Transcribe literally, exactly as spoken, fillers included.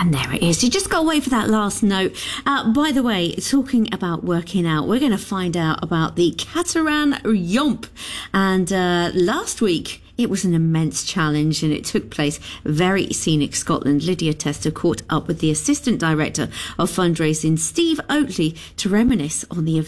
And there it is. You just got to wait for that last note. Uh, by the way, talking about working out, we're going to find out about the Cateran Yomp. And uh, last week, it was an immense challenge and it took place very scenic Scotland. Lydia Tester caught up with the Assistant Director of Fundraising, Steve Oatley, to reminisce on the event.